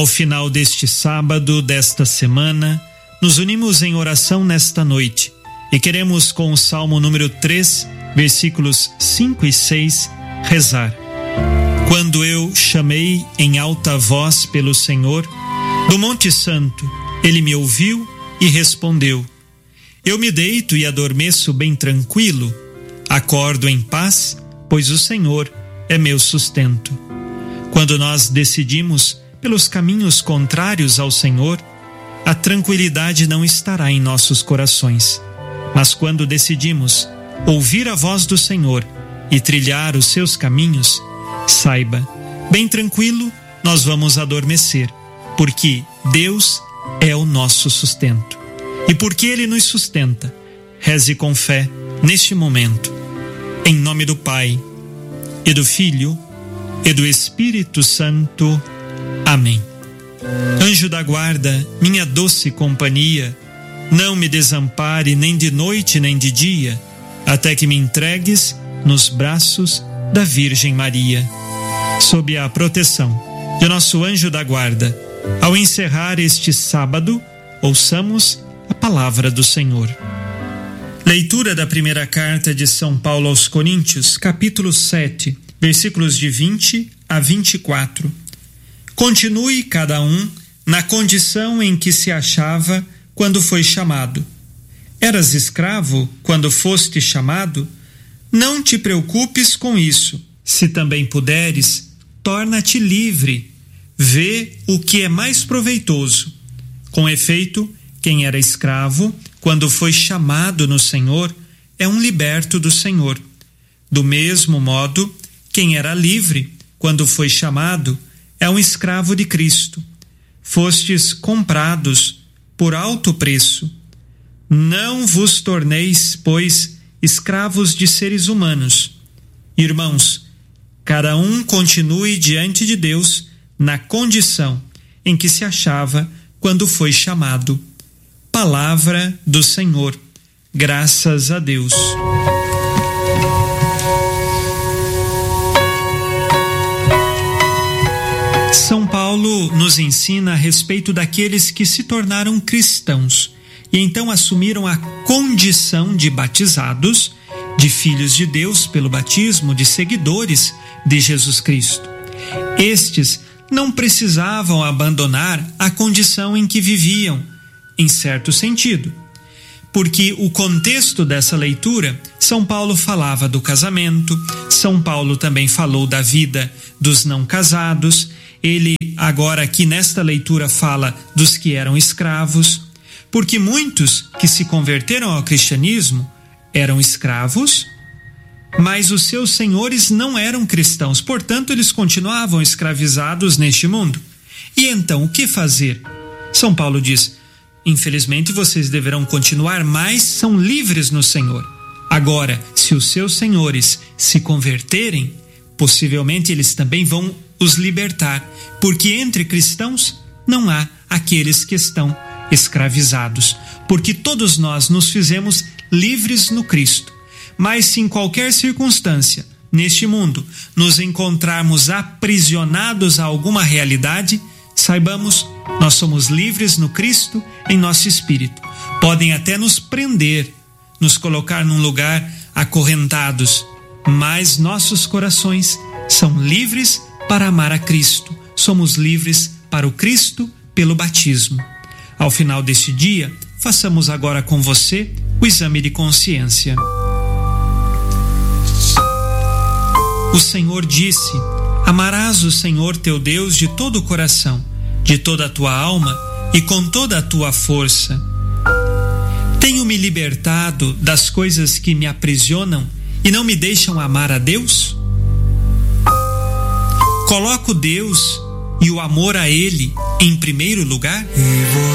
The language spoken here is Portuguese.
Ao final deste sábado, desta semana, nos unimos em oração nesta noite e queremos, com o Salmo número 3, versículos 5 e 6, rezar. Quando eu chamei em alta voz pelo Senhor, do Monte Santo, Ele me ouviu e respondeu. Eu me deito e adormeço bem tranquilo, acordo em paz, pois o Senhor é meu sustento. Quando nós decidimos pelos caminhos contrários ao Senhor, a tranquilidade não estará em nossos corações. Mas quando decidimos ouvir a voz do Senhor e trilhar os seus caminhos, saiba, bem tranquilo, nós vamos adormecer, porque Deus é o nosso sustento. E porque Ele nos sustenta, reze com fé neste momento. Em nome do Pai, e do Filho, e do Espírito Santo. Amém. Anjo da guarda, minha doce companhia, não me desampare nem de noite nem de dia, até que me entregues nos braços da Virgem Maria. Sob a proteção de nosso anjo da guarda, ao encerrar este sábado, ouçamos a palavra do Senhor. Leitura da primeira carta de São Paulo aos Coríntios, capítulo 7, versículos de 20 a 24. Continue cada um na condição em que se achava quando foi chamado. Eras escravo quando foste chamado? Não te preocupes com isso. Se também puderes, torna-te livre. Vê o que é mais proveitoso. Com efeito, quem era escravo, quando foi chamado no Senhor, é um liberto do Senhor. Do mesmo modo, quem era livre, quando foi chamado, é um escravo de Cristo. Fostes comprados por alto preço. Não vos torneis, pois, escravos de seres humanos. Irmãos, cada um continue diante de Deus na condição em que se achava quando foi chamado. Palavra do Senhor. Graças a Deus. São Paulo nos ensina a respeito daqueles que se tornaram cristãos e então assumiram a condição de batizados, de filhos de Deus pelo batismo, de seguidores de Jesus Cristo. Estes não precisavam abandonar a condição em que viviam, em certo sentido, porque o contexto dessa leitura, São Paulo falava do casamento, São Paulo também falou da vida dos não casados. Ele agora aqui nesta leitura fala dos que eram escravos, porque muitos que se converteram ao cristianismo eram escravos, mas os seus senhores não eram cristãos, portanto eles continuavam escravizados neste mundo. E então o que fazer? São Paulo diz, infelizmente vocês deverão continuar, mas são livres no Senhor. Agora, se os seus senhores se converterem, possivelmente eles também vão os libertar, porque entre cristãos não há aqueles que estão escravizados, porque todos nós nos fizemos livres no Cristo. Mas se em qualquer circunstância neste mundo nos encontrarmos aprisionados a alguma realidade, saibamos, nós somos livres no Cristo em nosso espírito. Podem até nos prender, nos colocar num lugar acorrentados, mas nossos corações são livres para amar a Cristo. Somos livres para o Cristo pelo batismo. Ao final deste dia, façamos agora com você o exame de consciência. O Senhor disse: amarás o Senhor teu Deus de todo o coração, de toda a tua alma e com toda a tua força. Tenho-me libertado das coisas que me aprisionam e não me deixam amar a Deus? Coloco Deus e o amor a Ele em primeiro lugar?